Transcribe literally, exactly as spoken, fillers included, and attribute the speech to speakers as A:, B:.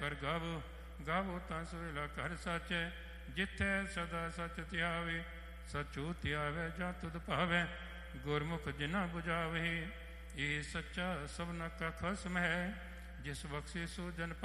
A: ਕਰ ਗਾਵੋ, ਗਾਵੋ ਤਾਂ ਸੋਹਿਲਾ ਕਰ ਸਾਚੈ। ਜਿੱਥੈ ਸਦਾ ਸਚ ਧਿਆਵੇ, ਸਚੋ ਧਿਆਵੈ ਜਾਂ ਤੁਧ ਭਾਵੈ। ਗੁਰਮੁਖ ਜਿਨਾ ਬੁਝਾਵੇ, ਇਹ ਸੱਚਾ ਸਭਨਾ ਕਾ ਖਸਮ ਹੈ। ਜਿਸ ਬਖਸ਼ੇ ਸੋ ਜਨ